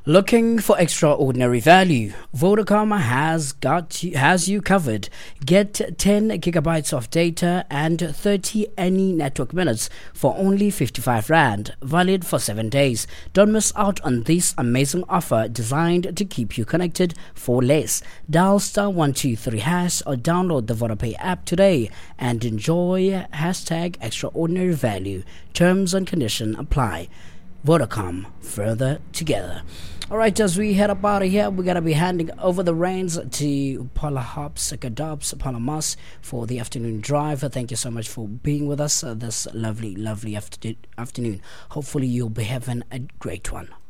Looking for extraordinary value? Vodacom has you covered. Get 10 gigabytes of data and 30 any network minutes for only 55 Rand, valid for 7 days. Don't miss out on this amazing offer designed to keep you connected for less. Dial *123# or download the Vodapay app today and enjoy #extraordinary value. Terms and conditions apply. Vodacom, further together. All right, as we head up out of here, we're going to be handing over the reins to Paula Hobbs, Paula Moss for the afternoon drive. Thank you so much for being with us this lovely afternoon. Hopefully you'll be having a great one.